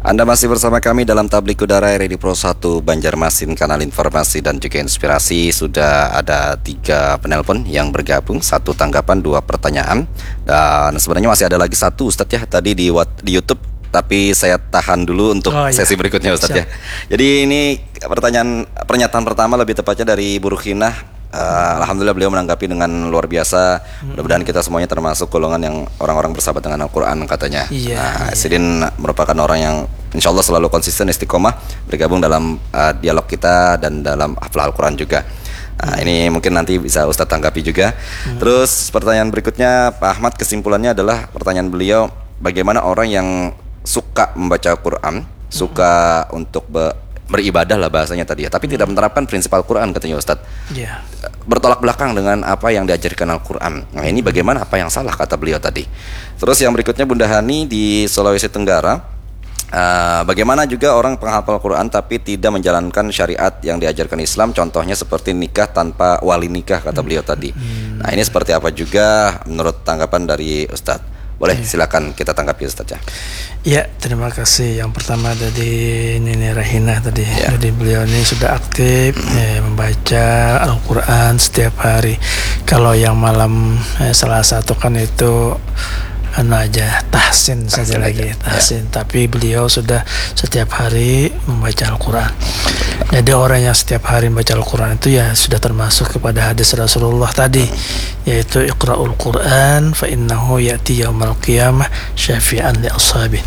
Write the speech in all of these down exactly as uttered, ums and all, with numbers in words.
Anda masih bersama kami dalam Tablik Udara R R I Pro satu Banjarmasin, kanal informasi dan juga inspirasi. Sudah ada tiga penelpon yang bergabung, satu tanggapan, dua pertanyaan. Dan sebenarnya masih ada lagi satu Ustadz ya, tadi di, di YouTube. Tapi saya tahan dulu untuk oh, sesi iya. berikutnya Ustadz Siap. ya. Jadi ini pertanyaan pernyataan pertama lebih tepatnya dari Bu Ruhinah. Uh, Alhamdulillah beliau menanggapi dengan luar biasa. Mudah-mudahan kita semuanya termasuk golongan yang orang-orang bersahabat dengan Al-Quran katanya. Iya, nah, iya. Sidin merupakan orang yang insya Allah selalu konsisten istiqomah bergabung dalam uh, dialog kita dan dalam hafal Al-Quran juga. Nah, hmm. ini mungkin nanti bisa Ustadz tanggapi juga. hmm. Terus pertanyaan berikutnya Pak Ahmad, kesimpulannya adalah pertanyaan beliau, bagaimana orang yang suka membaca Al-Quran, suka hmm. untuk be beribadah lah bahasanya tadi ya, tapi hmm. tidak menerapkan prinsip Al-Quran katanya Ustadz. yeah. Bertolak belakang dengan apa yang diajarkan Al-Quran. Nah ini bagaimana, apa yang salah kata beliau tadi. Terus yang berikutnya Bunda Hani di Sulawesi Tenggara, uh, bagaimana juga orang penghafal Al-Quran tapi tidak menjalankan syariat yang diajarkan Islam, contohnya seperti nikah tanpa wali nikah kata beliau tadi. hmm. Nah ini seperti apa juga menurut tanggapan dari Ustadz? Boleh, silakan kita tanggapi Ustaz ya. Ya, terima kasih. Yang pertama dari Nini Rahina tadi. Ya. Jadi beliau ini sudah aktif ya, membaca Al-Quran setiap hari. Kalau yang malam eh, salah satu kan itu anu aja tahsin, tahsin saja aja. lagi tahsin. Ya. Tapi beliau sudah setiap hari membaca Al-Quran. Jadi orang yang setiap hari membaca Al-Quran itu ya sudah termasuk kepada hadis Rasulullah tadi, yaitu Iqra'ul Quran fa innahu ya'ti yaumal qiyamah syafi'an li ashabi.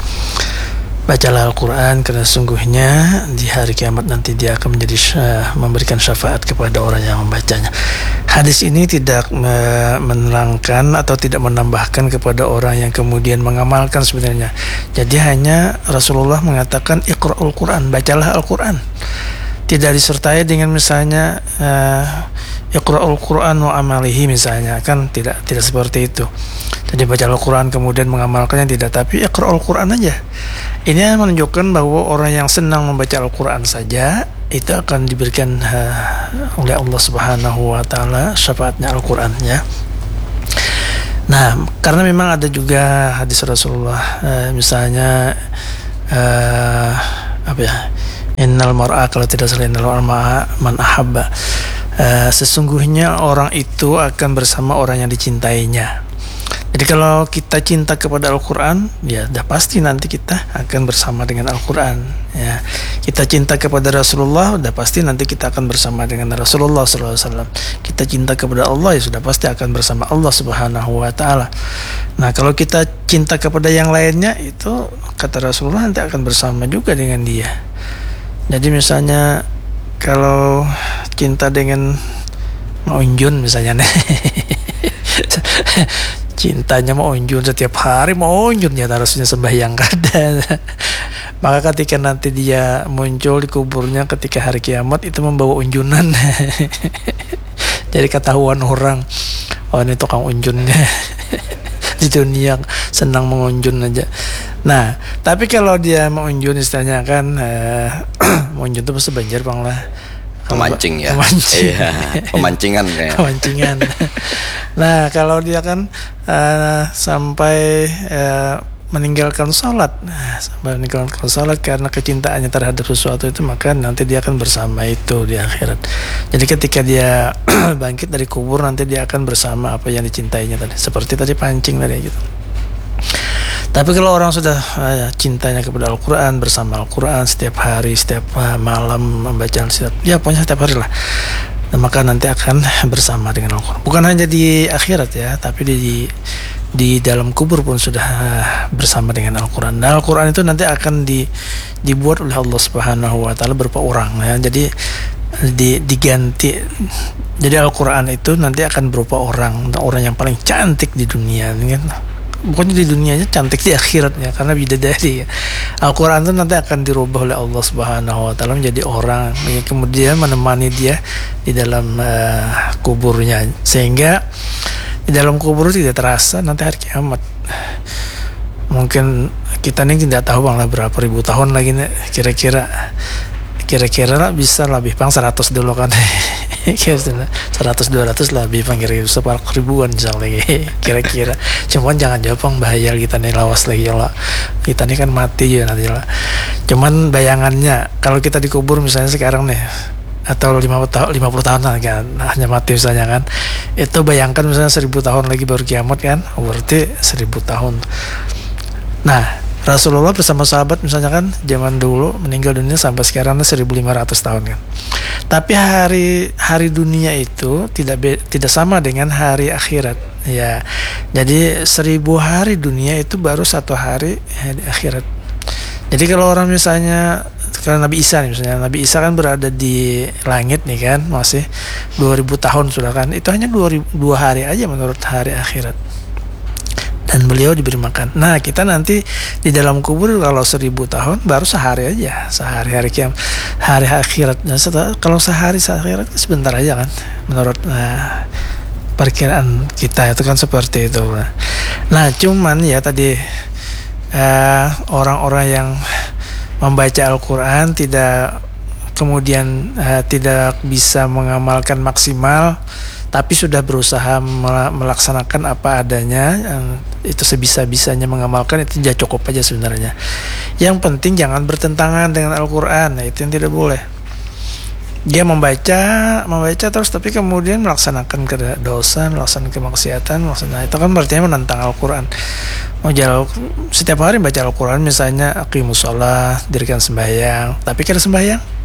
Bacalah Al-Quran karena sungguhnya di hari kiamat nanti dia akan menjadi uh, memberikan syafaat kepada orang yang membacanya. Hadis ini tidak uh, menerangkan atau tidak menambahkan kepada orang yang kemudian mengamalkan sebenarnya. Jadi hanya Rasulullah mengatakan Iqra'ul Quran, bacalah Al-Quran. Tidak disertai dengan misalnya uh, Iqra'ul Quran wa amalihi misalnya, kan tidak tidak seperti itu. Jadi baca Al-Quran kemudian mengamalkannya tidak, tapi Iqra'ul Quran aja. Ini menunjukkan bahwa orang yang senang membaca Al-Quran saja itu akan diberikan uh, oleh Allah Subhanahu wa taala syafaatnya Al-Quran ya. Nah, karena memang ada juga hadis Rasulullah uh, misalnya uh, apa ya? Innal mar'a, kalau tidak salah, innal mar'a man ahabba. Uh, sesungguhnya orang itu akan bersama orang yang dicintainya. Jadi kalau kita cinta kepada Al-Quran, ya dah pasti nanti kita akan bersama dengan Al-Quran ya. Kita cinta kepada Rasulullah, sudah pasti nanti kita akan bersama dengan Rasulullah shallallahu alaihi wasallam. Kita cinta kepada Allah, ya sudah pasti akan bersama Allah Subhanahu wa ta'ala. Nah kalau kita cinta kepada yang lainnya, itu kata Rasulullah nanti akan bersama juga dengan dia. Jadi misalnya kalau cinta dengan Maunjun misalnya cintanya Maunjun setiap hari Maunjun ya harusnya sembahyang kada. Maka ketika nanti dia muncul di kuburnya ketika hari kiamat, itu membawa unjunan. Jadi ketahuan orang, oh ini tukang unjunnya. Di dunia senang mengunjun aja. Nah, tapi kalau dia mengunjun istilahnya kan eh, mengunjun itu bahasa Banjar bang lah. Pemancing ya. Pemancing. Iya, pemancingan kayak. Pemancingan. Nah, kalau dia kan uh, sampai uh, meninggalkan sholat, nah, sampai meninggalkan sholat karena kecintaannya terhadap sesuatu itu, maka nanti dia akan bersama itu di akhirat. Jadi ketika dia bangkit dari kubur, nanti dia akan bersama apa yang dicintainya tadi. Seperti tadi pancing tadi gitu. Tapi kalau orang sudah uh, cintanya kepada Al-Quran, bersama Al-Quran setiap hari, setiap uh, malam membaca setiap, ya pokoknya setiap hari lah, nah, maka nanti akan bersama dengan Al-Quran. Bukan hanya di akhirat ya, tapi di di dalam kubur pun sudah uh, bersama dengan Al-Quran. Nah, Al-Quran itu nanti akan di, dibuat oleh Allah Subhanahu wa taala berupa orang ya. Jadi di, diganti. Jadi Al-Quran itu nanti akan berupa orang, orang yang paling cantik di dunia kan. Pokoknya di dunianya cantik, di akhiratnya karena bidadari. Al-Quran itu nanti akan dirubah oleh Allah Subhanahu wa taala menjadi orang yang kemudian menemani dia di dalam uh, kuburnya, sehingga di dalam kubur tidak terasa nanti hari kiamat. Mungkin kita ini tidak tahu bang lah berapa ribu tahun lagi nih, kira-kira kira-kira lah bisa lebih bang seratus dulu kan. seratus dua ratus lah lebih panggil separuh ribuan misalnya kira-kira. Cuman jangan jawab bang, bahaya kita nih lawas lagi lah. Kita nih kan mati ya nanti lah. Cuman bayangannya kalau kita dikubur misalnya sekarang nih atau lima puluh tahun lima puluh tahun kan hanya mati misalnya kan, itu bayangkan misalnya seribu tahun lagi baru kiamat kan, berarti seribu tahun. Nah Rasulullah bersama sahabat misalnya kan zaman dulu meninggal dunia sampai sekarang seribu lima ratus tahun kan. Tapi hari hari dunia itu tidak be, tidak sama dengan hari akhirat ya. Jadi seribu hari dunia itu baru satu hari, hari akhirat. Jadi kalau orang misalnya kalau Nabi Isa nih misalnya, Nabi Isa kan berada di langit nih kan, masih dua ribu tahun sudah kan, itu hanya dua hari aja menurut hari akhirat. Dan beliau diberi makan. Nah kita nanti di dalam kubur kalau seribu tahun baru sehari aja, sehari hari kiam, hari akhirat. Nah, setelah, kalau sehari akhirat sebentar aja kan, menurut nah, perkiraan kita itu kan seperti itu. Nah cuman ya tadi eh, orang-orang yang membaca Al-Quran tidak kemudian eh, tidak bisa mengamalkan maksimal, tapi sudah berusaha melaksanakan apa adanya, itu sebisa-bisanya mengamalkan, itu sudah cukup aja sebenarnya. Yang penting jangan bertentangan dengan Al-Quran, nah, itu yang tidak boleh. Dia membaca, membaca terus tapi kemudian melaksanakan kedosa, melaksanakan kemaksiatan, melaksanakan, itu kan berarti menentang Al-Quran. Mau jalan setiap hari baca Al-Quran, misalnya aqimus shalah, dirikan sembahyang, tapi kira sembahyang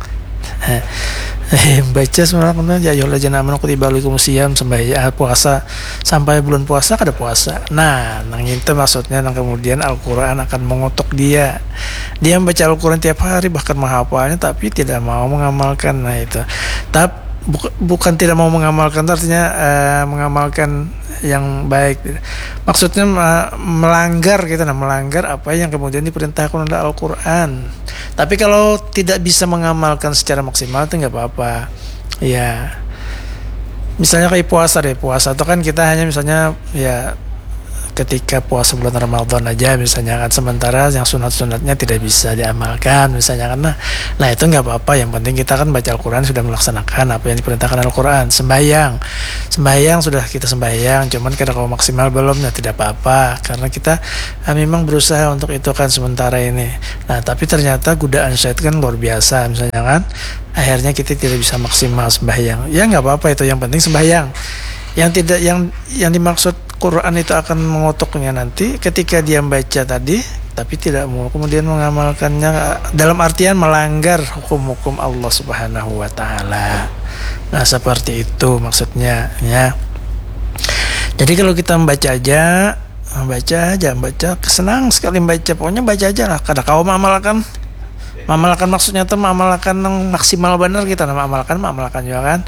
Eh, baca sebenarnya ya ayyuhal ladzina amanu kutiba alaikumus shiyam, sembahyang puasa sampai bulan puasa kada puasa. Nah, nang itu maksudnya nang kemudian Al-Qur'an akan mengutuk dia. Dia membaca Al-Qur'an tiap hari bahkan menghafalnya tapi tidak mau mengamalkan. Nah, itu. Tapi bu- bukan tidak mau mengamalkan, artinya uh, mengamalkan yang baik. Maksudnya uh, melanggar gitu, nah melanggar apa yang kemudian diperintahkan oleh Al-Qur'an. Tapi kalau tidak bisa mengamalkan secara maksimal itu nggak apa-apa. Ya, misalnya kayak puasa deh, puasa itu kan kita hanya misalnya ya ketika puasa bulan Ramadan aja misalnya kan, sementara yang sunat-sunatnya tidak bisa diamalkan misalnya kan. Nah, nah itu nggak apa-apa, yang penting kita kan baca Al-Quran sudah melaksanakan apa yang diperintahkan Al-Quran. Sembahyang, sembahyang sudah kita sembahyang, cuman kada kalau maksimal belum, ya tidak apa-apa karena kita ah, memang berusaha untuk itu kan sementara ini. Nah tapi ternyata godaan syaitan kan luar biasa misalnya kan, akhirnya kita tidak bisa maksimal sembahyang. Ya nggak apa-apa, itu yang penting sembahyang. Yang tidak yang yang dimaksud Quran itu akan mengutuknya nanti ketika dia membaca tadi tapi tidak mau kemudian mengamalkannya, dalam artian melanggar hukum-hukum Allah Subhanahu wa taala. Nah, seperti itu maksudnya ya. Jadi kalau kita membaca aja, membaca aja, membaca senang sekali membaca, pokoknya baca aja lah. Kada kau mengamalkan, mengamalkan maksudnya tuh mengamalkan yang maksimal benar kita, nah, mengamalkan, mengamalkan juga kan.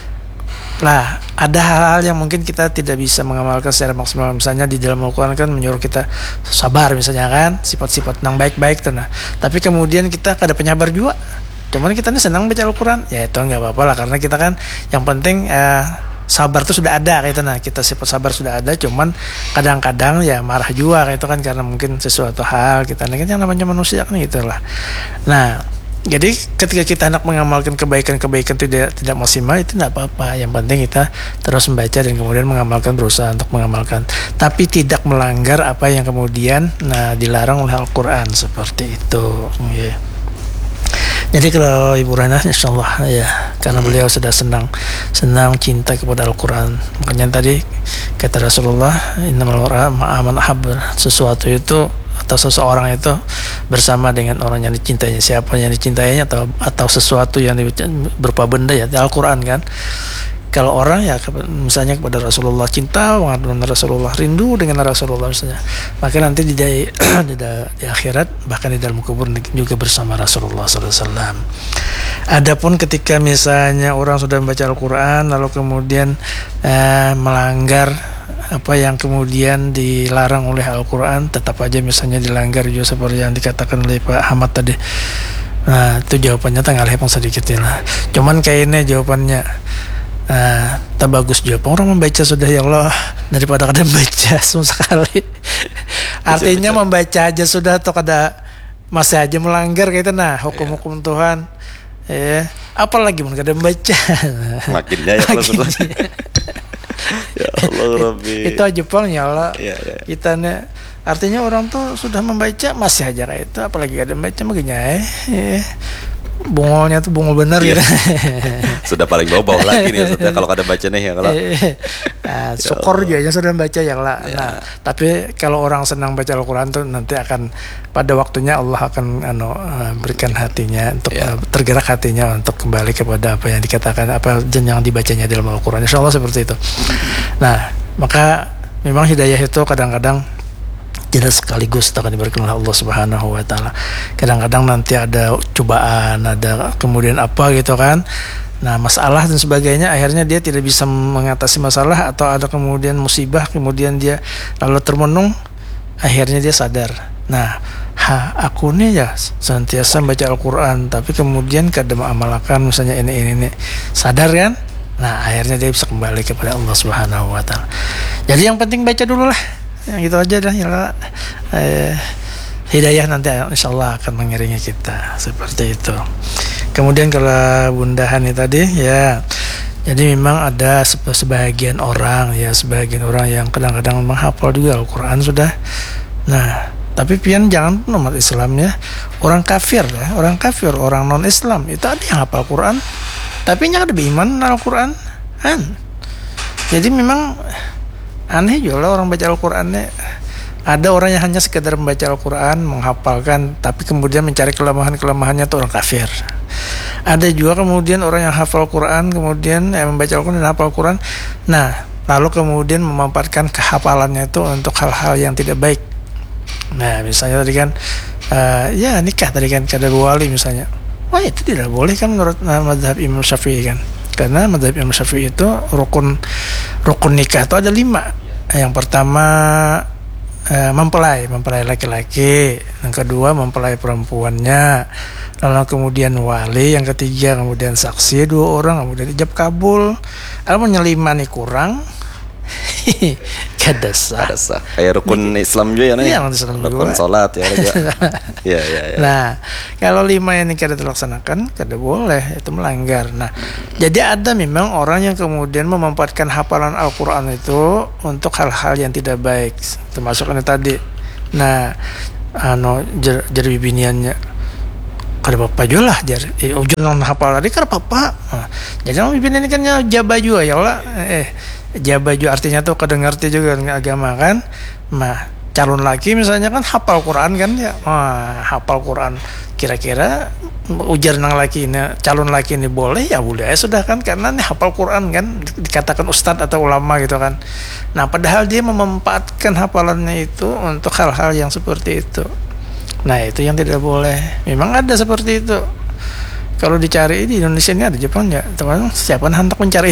Nah, ada hal-hal yang mungkin kita tidak bisa mengamalkan secara maksimal. Misalnya di dalam Al-Quran kan menyuruh kita sabar misalnya kan, sifat-sifat yang baik-baik tuh. Nah, tapi kemudian kita kada penyabar juga. Cuman kita nih senang baca Al-Quran, ya itu nggak apa-apa lah karena kita kan yang penting eh, sabar tuh sudah ada kayak itu. Nah, kita sifat sabar sudah ada, cuman kadang-kadang ya marah juga kayak itu kan karena mungkin sesuatu hal kita ini kan yang namanya manusia kan gitulah. Nah, jadi ketika kita hendak mengamalkan kebaikan-kebaikan tidak tidak maksimal itu tidak apa-apa. Yang penting kita terus membaca dan kemudian mengamalkan, berusaha untuk mengamalkan, tapi tidak melanggar apa yang kemudian nah dilarang oleh Al-Quran seperti itu. Yeah. Jadi kalau Ibu Rana, insyaallah ya, karena beliau sudah senang senang cinta kepada Al-Quran. Makanya tadi kata Rasulullah, innamal mar'a ma'a man ahabba, sesuatu itu atau seseorang itu bersama dengan orang yang dicintainya. Siapa yang dicintainya atau atau sesuatu yang berupa benda ya, Al-Quran kan. Kalau orang ya misalnya kepada Rasulullah cinta banget dengan Rasulullah, rindu dengan Rasulullah misalnya, maka nanti di, di, di, di akhirat bahkan di dalam kubur juga bersama Rasulullah sallallahu alaihi wasallam. Adapun ketika misalnya orang sudah membaca Al-Quran lalu kemudian eh, melanggar apa yang kemudian dilarang oleh Al-Quran, tetap aja misalnya dilanggar juga seperti yang dikatakan oleh Pak Ahmad tadi. Nah itu jawabannya tanggal hepang sedikit ya lah. Cuman kayaknya jawabannya Nah, tak bagus juga. Orang membaca sudah ya Allah daripada kada membaca sama sekali. Artinya membaca aja sudah atau kada masih aja melanggar kayak itu nah hukum-hukum Tuhan. Ya, apalagi mun kada membaca. Makin jaya kalau sudah. Ya Allah Rabbi. Itu aja pang ya Allah. Ya, ya. Kita nih Artinya orang tuh sudah membaca masih aja kayak itu, apalagi ada membaca begini eh, eh bungolnya tuh bungol bener Iya. gitu. Sudah paling bawah-bawah lagi nih Ustaz, ya, kalau ada baca nih ya kalau. Nah, syukur juga ya sudah baca ya lah. Ya. Nah, tapi kalau orang senang baca Al-Quran tuh nanti akan pada waktunya Allah akan ano, eh, berikan hatinya untuk Ya. eh, tergerak hatinya untuk kembali kepada apa yang dikatakan, apa yang dibacanya dalam Al-Quran. Insya Allah seperti itu. Nah, maka memang hidayah itu kadang-kadang tidak sekaligus akan diberikan oleh Allah Subhanahu wa taala. Kadang-kadang nanti ada cobaan, ada kemudian apa gitu kan. Nah, masalah dan sebagainya, akhirnya dia tidak bisa mengatasi masalah, atau ada kemudian musibah, kemudian dia lalu termenung, akhirnya dia sadar. Nah, ha, aku nih ya senantiasa baca Al-Quran, tapi kemudian kadang mengamalkan misalnya ini ini ini, sadar kan? Nah, akhirnya dia bisa kembali kepada Allah Subhanahu wa taala. Jadi yang penting baca dulu lah. Yang gitu aja dah ya. Eh, hidayah nanti insya Allah akan mengiringi kita seperti itu. Kemudian kalau Bunda Hani tadi ya, jadi memang ada sebagian orang ya, sebagian orang yang kadang-kadang menghafal juga Al-Quran sudah. Nah, tapi pian jangan pun umat Islam ya, orang kafir ya, orang kafir, orang non Islam itu ada yang hafal Quran, tapi yang ada beriman Al-Quran kan. Jadi memang aneh juga lah orang baca Al-Qurannya. Ada orang yang hanya sekedar membaca Al-Quran, menghafalkan, tapi kemudian mencari kelemahan-kelemahannya itu orang kafir. Ada juga kemudian orang yang hafal Quran, kemudian eh, membaca Al-Quran dan hafal Quran. Nah, lalu kemudian memanfaatkan kehafalannya itu untuk hal-hal yang tidak baik. Nah, misalnya tadi kan, uh, ya nikah tadi kan, kada wali misalnya. Wah, itu tidak boleh kan menurut uh, mazhab Imam Syafi'i kan. Karena mazhab Imam Syafi'i itu rukun rukun nikah itu ada lima. Yang pertama eh, mempelai, mempelai laki-laki. Yang kedua mempelai perempuannya. Lalu kemudian wali. Yang ketiga kemudian saksi dua orang. Kemudian ijab kabul. Alamun lima nih kurang. Kada sah. Ada sah. Kayak rukun Islam juga ya nih. Iya, Islam juga. Rukun salat ya juga. Iya, iya, iya. Nah, kalau lima ini kada terlaksanakan, kada boleh, itu melanggar. Nah, jadi ada memang orang yang kemudian memanfaatkan hafalan Al-Quran itu untuk hal-hal yang tidak baik, termasuk ini tadi. Nah, ano jar, jar bibiniannya kada apa-apa juga lah, jar eh, ujung nang hafal tadi kada apa-apa. Nah, jadi orang bibinian ini kan jabah juga ya Allah. Eh, jabah juga artinya tuh kada ngerti juga dengan agama kan. Nah, calon laki misalnya kan hafal Quran kan ya, wah, hafal Quran, kira-kira ujar nang laki ini, calon laki ini boleh ya boleh ya sudah kan, karena ini hafal Quran kan, dikatakan ustadz atau ulama gitu kan. Nah, padahal dia memanfaatkan hafalannya itu untuk hal-hal yang seperti itu. Nah, itu yang tidak boleh. Memang ada seperti itu. Kalau dicari di Indonesia ini ada, Jepang ya, teman siapa hendak mencari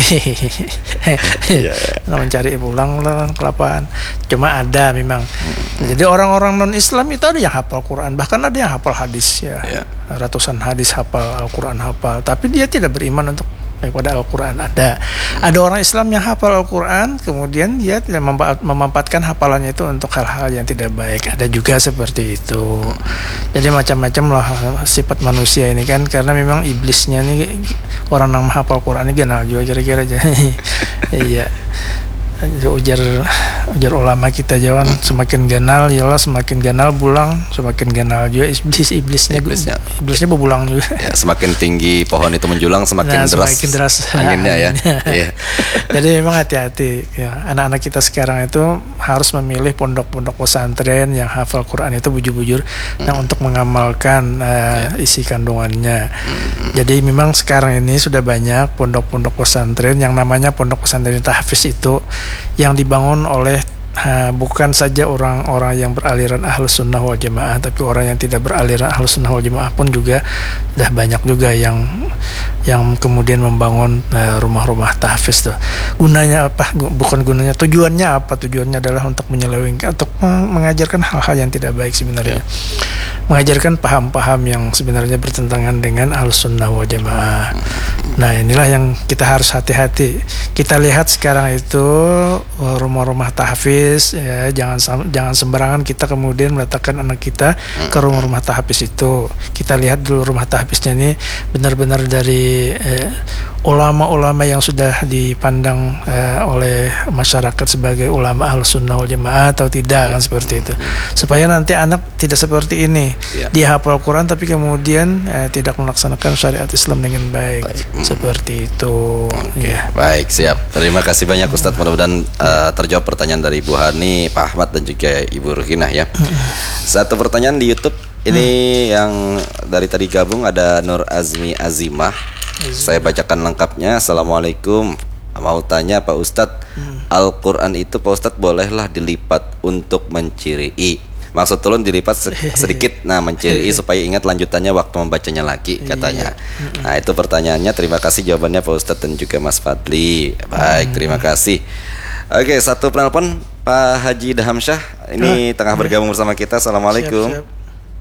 nah, mencari pulang kelapaan. Cuma ada memang. Jadi orang-orang non Islam itu ada yang hafal Quran, bahkan ada yang hafal hadis ya, Ya. ratusan hadis hafal, Al-Quran hafal, tapi dia tidak beriman untuk kepada Al-Quran. Ada ada orang Islam yang hafal Al-Quran, kemudian dia tidak memanfaatkan hafalannya itu untuk hal-hal yang tidak baik. Ada juga seperti itu. Jadi macam-macam lah sifat manusia ini kan, karena memang iblisnya nih orang yang menghafal Quran ini kenal juga kira-kira aja. Iya. Ujar ujar ulama kita jangan semakin ganal ya Allah, semakin ganal bulang, semakin ganal juga iblis iblisnya Iblisnya. iblisnya berbulang juga. Ya, semakin tinggi pohon itu menjulang semakin Nah, deras, semakin deras anginnya ya. Iya. Jadi memang hati-hati ya, anak-anak kita sekarang itu harus memilih pondok-pondok pesantren yang hafal Quran itu bujur-bujur, hmm. yang untuk mengamalkan uh, ya. isi kandungannya. Hmm. Jadi memang sekarang ini sudah banyak pondok-pondok pesantren yang namanya pondok pesantren tahfiz itu, yang dibangun oleh uh, bukan saja orang-orang yang beraliran Ahlus Sunnah wal Jamaah, tapi orang yang tidak beraliran Ahlus Sunnah wal Jamaah pun juga sudah banyak juga yang yang kemudian membangun uh, rumah-rumah tahfiz tuh. Gunanya apa? Bukan gunanya, tujuannya apa? Tujuannya adalah untuk menyelewengkan, untuk mengajarkan hal-hal yang tidak baik sebenarnya. Mengajarkan paham-paham yang sebenarnya bertentangan dengan Ahlus Sunnah wal Jamaah. Nah, inilah yang kita harus hati-hati. Kita lihat sekarang itu rumah-rumah tahfiz ya, jangan jangan sembarangan kita kemudian meletakkan anak kita ke rumah-rumah tahfiz itu. Kita lihat dulu rumah tahfiznya ini benar-benar dari eh, ulama-ulama yang sudah dipandang uh, oleh masyarakat sebagai ulama Ahlussunnah wal Jamaah atau tidak, kan seperti itu. Supaya nanti anak tidak seperti ini. Ya. Dia hafal Quran tapi kemudian uh, tidak melaksanakan syariat Islam dengan baik. baik. Seperti itu. Oke, ya. Baik, siap. Terima kasih banyak Ustadz. Mudah-mudahan uh, terjawab pertanyaan dari Ibu Hani, Pak Ahmad dan juga Ibu Ruhinah ya. Satu pertanyaan di YouTube ini hmm. yang dari tadi gabung ada Nur Azmi Azimah. Saya bacakan lengkapnya. Assalamualaikum. Mau tanya Pak Ustadz, hmm. Al-Quran itu Pak Ustadz bolehlah dilipat untuk menciri. Maksud tolong dilipat sedikit, nah menciri supaya ingat lanjutannya waktu membacanya lagi katanya. Nah itu pertanyaannya. Terima kasih jawabannya Pak Ustadz dan juga Mas Fadli. Baik, terima kasih. Oke, satu penelpon Pak Haji Dahamsyah ini tengah bergabung bersama kita. Assalamualaikum. Siap, siap.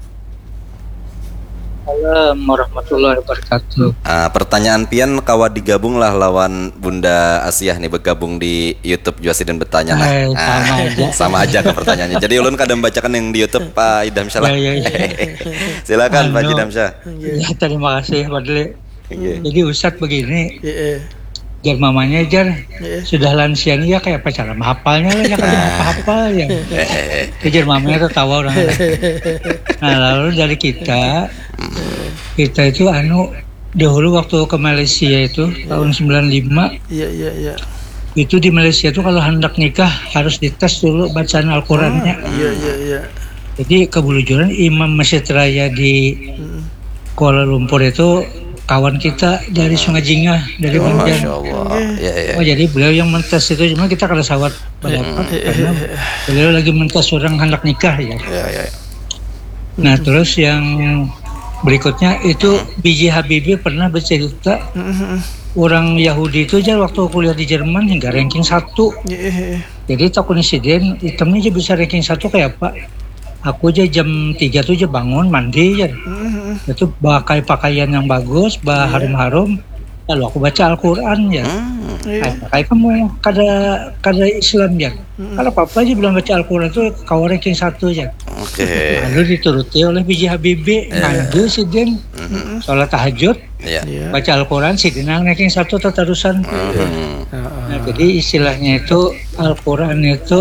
Assalamualaikum warahmatullahi wabarakatuh. Ah, pertanyaan pian kawan digabunglah lawan Bunda Asiyah nih bergabung di YouTube Juasidin bertanya lah. Ay, ah, sama aja. Sama aja ke pertanyaannya. Jadi ulun kadang bacakan yang di YouTube Pak Idham Syah. Ya, ya, ya. Silakan Anu, Pak Idham Syah. Ya, terima kasih Fadli. Okay. Jadi Ustadz begini. Yeah. Jar mamanya jar yeah. sudah lansia nih ya kayak apa cara menghafalnya lah ya kan apa-apa ya. Jar mamanya tertawa orang. Nah lalu dari kita kita itu anu dahulu waktu ke Malaysia itu tahun sembilan puluh lima. Iya iya iya. Itu di Malaysia itu kalau hendak nikah harus dites dulu bacaan Al-Qur'annya. Iya iya iya. Jadi kebelujuran Imam Masjid Raya di Kuala Lumpur itu kawan kita dari Sungai Jingah dari oh, Banjar. Masya Allah. Ya, ya. Oh jadi beliau yang mentes itu, cuma kita kada sawat pendapat karena beliau lagi mentes orang hendak nikah ya. Ya, ya. Nah terus yang berikutnya itu B J Habibie pernah bercerita orang Yahudi itu aja waktu kuliah di Jerman hingga ranking satu. Jadi tak insiden hitamnya aja bisa ranking satu kayak apa? Aku aja jam tiga tuh aja bangun mandi ya. Mm-hmm. Itu pakai pakaian yang bagus, bah harum-harum. Lalu aku baca Al-Qur'an ya. Mm-hmm. Kayak kamu kada kada Islam ya. Mm-hmm. Kalau apa aja bilang baca Al-Qur'an itu kau ranking satu ya. Oke. Okay. Lalu dituruti oleh B J Habibie, yeah. Nandu sidin, mm-hmm. sholat tahajud, yeah. baca Al-Qur'an sidin ranking satu terterusan. Mm-hmm. Nah, jadi istilahnya itu Al-Qur'an itu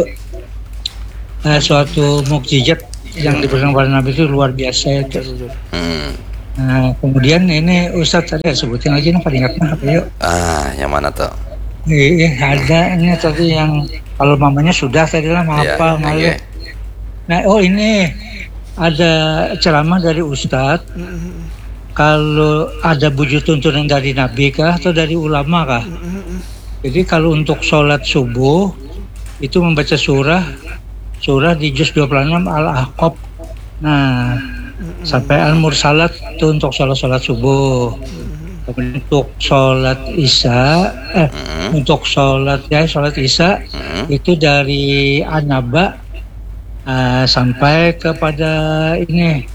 uh, suatu mukjizat yang diberikan kepada Nabi itu luar biasa itu. Hmm. Nah, kemudian ini Ustadz tadi sebutin lagi nih paling ingatnya apa yuk? Ah, yang mana tuh? Iya, ada ini tadi yang kalau mamanya sudah tadi lah apa malu. Okay. Nah, oh ini ada ceramah dari Ustadz. Mm-hmm. Kalau ada wujud tuntunan dari Nabi kah atau dari ulama kah? Mm-hmm. Jadi kalau untuk sholat subuh itu membaca surah surah di juz dua puluh enam Al-Ahqaf. Nah, mm-hmm. sampai Al-Mursalat itu untuk sholat-sholat subuh. Mm-hmm. Kemudian untuk sholat Isya, eh, mm-hmm. untuk sholat ya sholat Isya mm-hmm. itu dari An-Naba uh, sampai kepada ini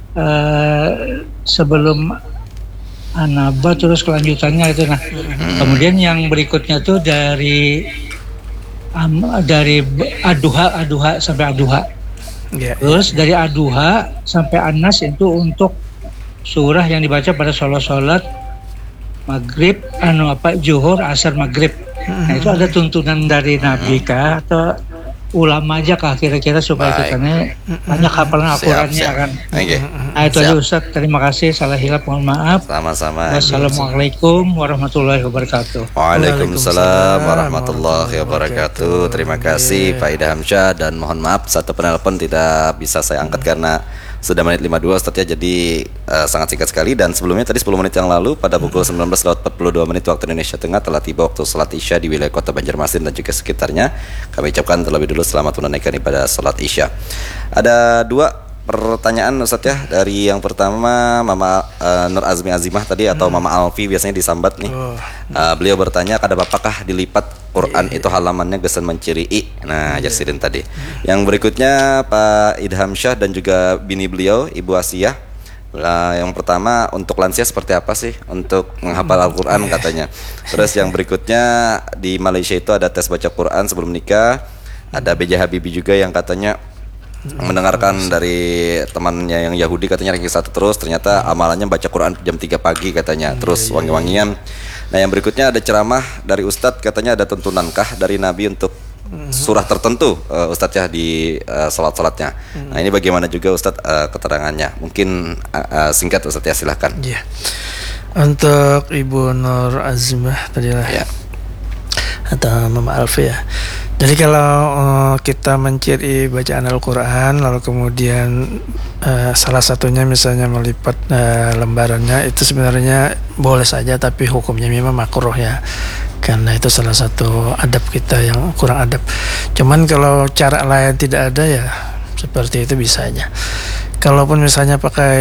uh, sebelum An-Naba terus kelanjutannya itu. Nah, mm-hmm. kemudian yang berikutnya tuh dari Um, dari Ad-Duha, Ad-Duha sampai Ad-Duha. Yeah. Terus dari Ad-Duha sampai An-Nas itu untuk surah yang dibaca pada sholat-sholat Maghrib, anu apa, Zuhur, Asar, Maghrib. Mm-hmm. Nah itu ada tuntunan dari Nabi kah atau ulama aja kah kira-kira supaya kita nih banyak hafalan Al-Qur'annya kan. Okay. Nah itu aja Ustaz, terima kasih, salah hilap mohon maaf. Sama-sama. Wassalamualaikum warahmatullahi wabarakatuh. Waalaikumsalam warahmatullahi wabarakatuh. Terima kasih Pak Idham Syah, dan mohon maaf satu penelpon tidak bisa saya angkat karena sudah menit lima puluh dua Ustaz ya, jadi uh, sangat singkat sekali. Dan sebelumnya tadi sepuluh menit yang lalu pada pukul sembilan belas lewat empat puluh dua menit waktu Indonesia Tengah telah tiba waktu salat Isya di wilayah kota Banjarmasin dan juga sekitarnya. Kami ucapkan terlebih dulu selamat menunaikan ibadah salat Isya. Ada dua pertanyaan Ustaz ya. Dari yang pertama Mama uh, Nur Azmi Azimah tadi atau hmm. Mama Alfi biasanya disambat nih. Oh. Uh, beliau bertanya kada apakah dilipat Quran itu halamannya gesan menciri. Nah, Jasidin tadi. Yang berikutnya Pak Idham Syah dan juga bini beliau Ibu Asiyah. Nah, yang pertama untuk lansia seperti apa sih untuk menghafal Al-Qur'an katanya. Terus yang berikutnya di Malaysia itu ada tes baca Quran sebelum nikah. Ada B J Habibie juga yang katanya mendengarkan dari temannya yang Yahudi katanya ranking satu terus, ternyata amalannya baca Quran jam tiga pagi katanya, terus wangi-wangian. Nah yang berikutnya ada ceramah dari Ustadz, katanya ada tuntunankah dari Nabi untuk surah tertentu uh, Ustadz ya di uh, salat-salatnya. Nah ini bagaimana juga Ustadz uh, keterangannya? Mungkin uh, uh, singkat Ustadz ya, silahkan. Iya. Untuk Ibu Nur Azmah tadi lah ya, atau Mama Alfi ya. Jadi kalau uh, kita menciri bacaan Al-Quran lalu kemudian uh, salah satunya misalnya melipat uh, lembarannya, itu sebenarnya boleh saja, tapi hukumnya memang makruh ya, karena itu salah satu adab kita yang kurang adab. Cuman kalau cara lain tidak ada ya seperti itu bisa aja. Kalaupun misalnya pakai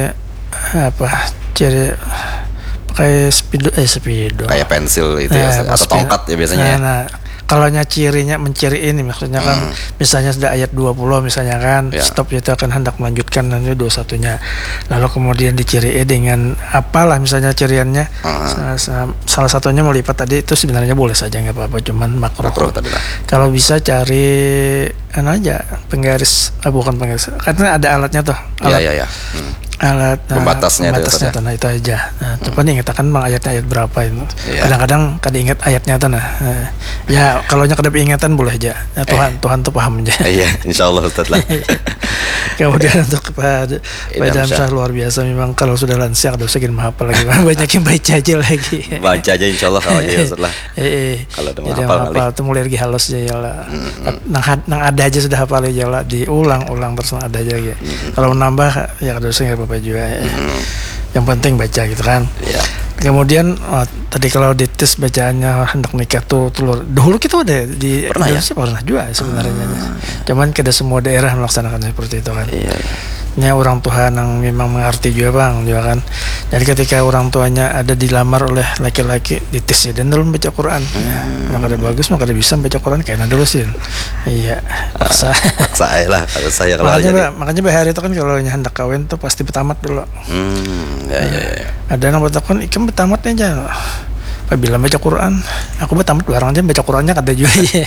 apa ciri pakai speedo eh speedo kayak pensil itu ya, nah, atau tongkat ya biasanya. Nah, nah kalau cirinya menciri ini maksudnya kan hmm. misalnya sudah ayat dua puluh misalnya kan ya. Stop itu akan hendak melanjutkan nanti dua puluh satunya, lalu kemudian diciri dengan apalah misalnya ciriannya hmm. salah, salah satunya melipat tadi, itu sebenarnya boleh saja nggak apa-apa, cuman makruh. Kalau bisa cari an aja penggaris, ah, bukan penggaris, karena ada alatnya tuh alat, ya, ya, ya. Hmm. alat pembatasnya, nah, pembatasnya tuh, nah itu aja. Nah, hmm. coba nih katakan bang ayatnya ayat berapa itu. Yeah. Kadang-kadang kada ingat ayatnya tuh nah. nah. Ya kalau nya kada ingatan boleh aja. Ya, Tuhan eh. Tuhan tuh paham aja. Iya, insyaallah Ustaz lah. Kemudian untuk pada pada Syah luar biasa memang, kalau sudah lansia kada usah gini menghafal lagi. Banyak yang baca aja lagi. Baca aja insyaallah kalau aja Ustaz lah. Eh, kalau udah menghafal tuh mulai lagi halus aja ya lah. Nang nang ada aja sudah hafal aja lah, diulang-ulang terus ada aja ya. Kalau nambah ya kada usah apa juga ya. Hmm. Yang penting baca gitu kan ya. Kemudian oh, tadi kalau di tes bacaannya hendak nikah tuh telur dahulu kita udah di pernah ya? Sih pernah juga sebenarnya. Hmm. Cuman kada semua daerah melaksanakan seperti itu kan. Iya, iya. Ini orang tua yang memang mengerti juga bang juga kan. Jadi ketika orang tuanya ada dilamar oleh laki-laki di tes dan dulu baca Quran, hmm. ya, maka ada bagus, maka ada bisa baca Quran kayaknya dulu sih. Iya, paksa. Paksa lah kalau saya kalau makanya, jadi. Makanya bahari itu kan kalau hendak kawin tuh pasti betamat dulu. Hmm, ya, ya, ya. Ada yang bertakon, ikan betamatnya aja. Apabila baca Quran, aku betamat barang aja baca Qurannya kada juga ya.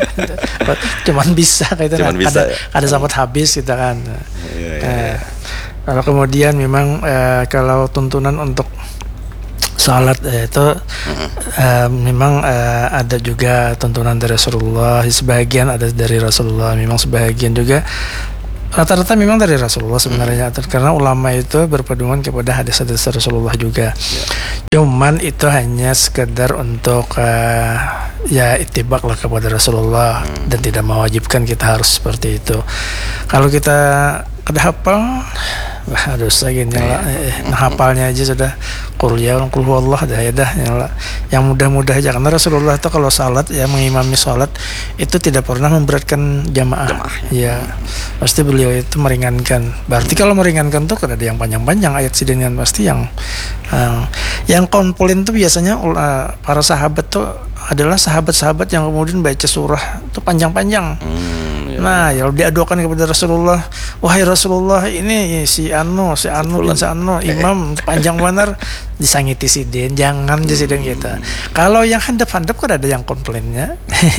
Cuman bisa kayak itu, Cuman ada, bisa, ya. ada sampai habis kita kan. Ya, ya, eh, Lalu kemudian memang eh, kalau tuntunan untuk salat eh, itu mm-hmm. eh, memang eh, ada juga tuntunan dari Rasulullah, sebagian ada dari Rasulullah, memang sebagian juga rata-rata memang dari Rasulullah sebenarnya, hmm. karena ulama itu berpedoman kepada hadis-hadis Rasulullah juga. Yeah. Cuman itu hanya sekedar untuk uh, ya itibak lah kepada Rasulullah, hmm. dan tidak mewajibkan kita harus seperti itu. Kalau kita kada hafal, wah dosa gini lah. Eh, nah hafalnya aja sudah qul ya qul huwallah dah ya dah ya, yang mudah-mudah aja, karena Rasulullah itu kalau salat ya mengimami salat itu tidak pernah memberatkan jamaah. jamaah. Ya pasti beliau itu meringankan. Berarti kalau meringankan tuh kada ada yang panjang-panjang ayat sidinian, pasti yang uh, yang komplain tuh biasanya uh, para sahabat tuh adalah sahabat-sahabat yang kemudian baca surah itu panjang-panjang. Hmm, ya. Nah, ya diadukan kepada Rasulullah, wahai Rasulullah, ini si Anu, si Anu dan si Anu imam panjang benar, disangiti sidin, jangan di sidin kita. Kalau yang handap-handap kan ada yang komplainnya.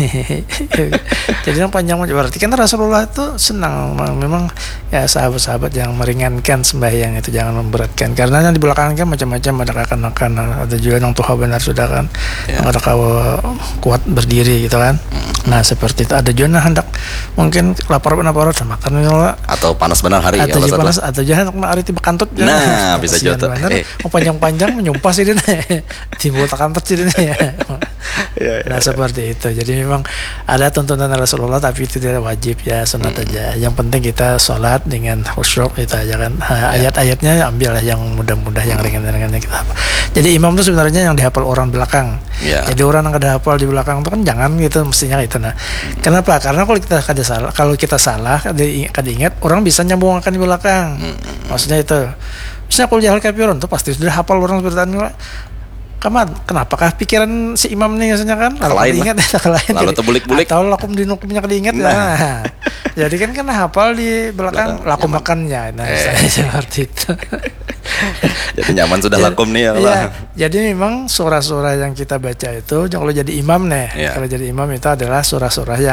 Jadi yang panjang berarti kan Rasulullah itu senang memang ya sahabat-sahabat yang meringankan sembahyang itu, jangan memberatkan. Karena yang di belakang kan macam-macam, ada kakan-kakan, ada juga yang tuha benar sudah kan, ya. Ada kawa kuat berdiri gitu kan. Nah seperti itu. Ada juga hendak mungkin lapar benar lapar sama makan atau panas benar hari atau ya, panas atau jangan hari tiba kantut. Nah bisa juga eh. Oh, panjang-panjang menyumpah sih dia timbul kantut sih dia. Ya, ya, nah ya. Seperti itu. Jadi memang ada tuntunan Rasulullah, tapi itu tidak wajib ya, sunat hmm. aja. Yang penting kita sholat dengan khusyuk itu aja kan. Ha, ya. Ayat-ayatnya ambil lah yang mudah-mudah, yang ringan-ringannya kita hafal. Jadi imam itu sebenarnya yang dihafal orang belakang. Ya. Jadi orang yang kada hafal di belakang itu kan jangan gitu, mestinya itu. Nah, hmm. kenapa? Karena kalau kita kada salah, kalau kita salah kada ingat, orang bisa nyambungkan di belakang. Hmm. Maksudnya itu. Misalnya kalau jahal kafirun tuh pasti sudah hafal orang bertanya. Kaman, kenapakah pikiran si imam nih misalnya kan? Kalau ingat lain. Lalu terbulik-bulik. Atau lakum dinuknya keinget. Nah. nah. Jadi kan kan hafal di belakang, belakang lakum nyaman. Makannya. Nah, eh. seperti itu. Jadi nyaman sudah jadi, lakum nih ya Allah. Ya, jadi memang surah-surah yang kita baca itu kalau jadi imam nih, ya. Kalau jadi imam itu adalah surah-surah yang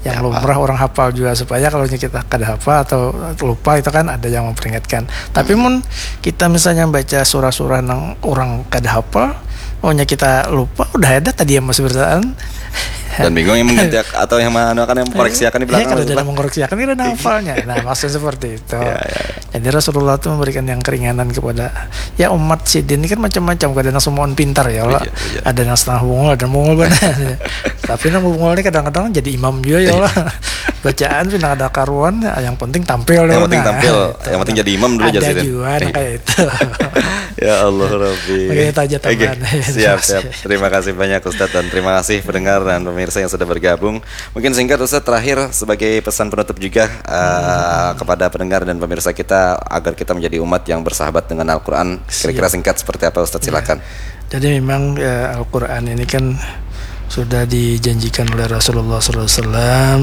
yang Ya, lumrah orang hafal juga, supaya kalau kita kada hafal atau lupa itu kan ada yang memperingatkan. Tapi mun kita misalnya baca surah-surah nang orang kada hafal, maunya kita lupa, udah ada tadi yang masih bertahan. Dan bingung yang mengganti atau yang mana kan yang mengkoreksi akan di Ya, belakang. kalau ada mengkoreksi akan ini ada hafalnya. Nah, maksudnya seperti itu. Ya, ya, ya. Jadi Rasulullah itu memberikan yang keringanan kepada ya umat sidin ini kan macam-macam, kadang semua orang pintar ya Allah. Iya, iya. Ada yang setengah bungul, ada yang bungul benar. Tapi yang bungul ini kadang-kadang jadi imam juga ya Allah. Bacaan pindah ada karuan, yang penting tampil. Yang ya, penting nah, tampil, itu. yang penting jadi imam dulu ada Jasidin. juga nah, kayak itu. Ya Allah Rabbi. Oke, itu aja tambahan. Oke, siap, siap. Terima kasih banyak Ustadz, dan terima kasih pendengar dan pemirsa yang sudah bergabung. Mungkin singkat Ustadz terakhir sebagai pesan penutup juga uh, kepada pendengar dan pemirsa kita agar kita menjadi umat yang bersahabat dengan Al-Quran. Kira-kira singkat seperti apa Ustadz, silakan. Ya. Jadi memang ya, Al-Quran ini kan sudah dijanjikan oleh Rasulullah shallallahu alaihi wasallam.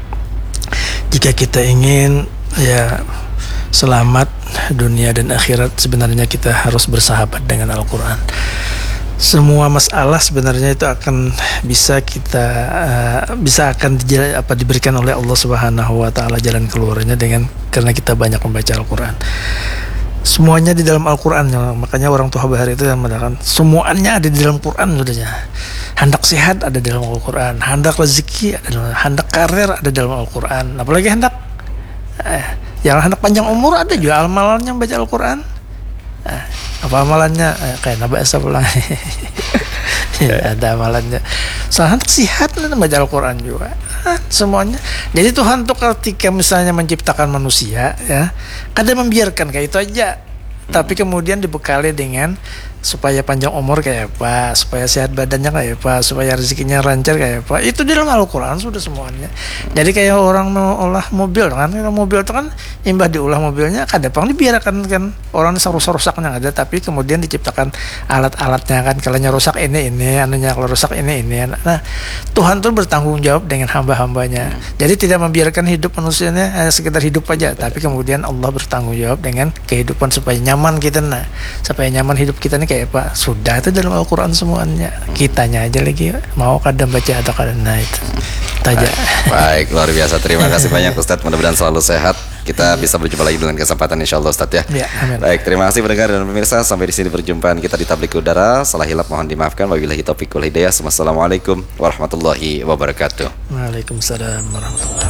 Jika kita ingin ya selamat dunia dan akhirat, sebenarnya kita harus bersahabat dengan Al-Quran. Semua masalah sebenarnya itu akan bisa kita uh, bisa akan di, apa, diberikan oleh Allah Subhanahu Wa Taala jalan keluarnya dengan karena kita banyak membaca Al-Quran. Semuanya di dalam Al-Quran, makanya orang tua bahari itu yang mengatakan semuanya ada di dalam Quran sudahnya. Hendak sehat ada di dalam Al-Quran, hendak rezeki ada dalam, hendak karir ada dalam Al-Quran, apalagi hendak eh, yang hendak panjang umur ada juga amalannya baca Al-Quran. Eh, apa amalannya eh, kayak nabah asa pulang. Ya, ada amalannya. Soalnya hendak sehat baca Al-Quran juga. Ah, semuanya. Jadi Tuhan tuh ketika misalnya menciptakan manusia ya, kadang membiarkan kayak itu aja. Tapi kemudian dibekali dengan supaya panjang umur kayak apa, supaya sehat badannya kayak apa, supaya rezekinya lancar kayak apa. Itu di dalam Al-Quran sudah semuanya. Jadi kayak orang mau olah mobil kan, mobil itu kan imbah diolah mobilnya, kadang dibiarkan kan orang rusak-rusaknya ada, tapi kemudian diciptakan alat-alatnya kan, kalau rusak ini ini, anunya kalau rusak ini ini. Nah, Tuhan tuh bertanggung jawab dengan hamba-hambanya. Jadi tidak membiarkan hidup manusianya eh, sekedar hidup aja, tapi kemudian Allah bertanggung jawab dengan kehidupan supaya nyaman kita, nah, supaya nyaman hidup kita nih kayak apa, sudah itu dalam Al-Quran semuanya. Kitanya aja lagi mau kadang baca atau kadang nah itu taja. Baik, baik, luar biasa. Terima kasih banyak Ustadz, mudah-mudahan selalu sehat. Kita bisa berjumpa lagi dengan kesempatan insyaallah Ustadz ya. Ya, amin. Baik, terima kasih pendengar dan pemirsa. Sampai di sini perjumpaan kita di Tablik Udara. Salah hilap mohon dimaafkan. Wabillahi taufiq wal hidayah. Wassalamualaikum warahmatullahi wabarakatuh. Waalaikumsalam warahmatullahi wabarakatuh.